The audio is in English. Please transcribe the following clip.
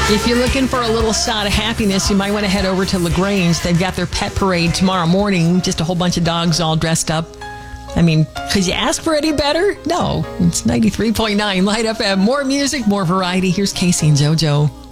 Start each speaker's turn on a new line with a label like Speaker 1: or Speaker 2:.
Speaker 1: If you're looking for a little shot of happiness, you might want to head over to LaGrange. They've got their pet parade tomorrow morning. Just a whole bunch of dogs all dressed up. I mean, could you ask for any better? No. It's 93.9 Light FM. More music, more variety. Here's Casey and JoJo.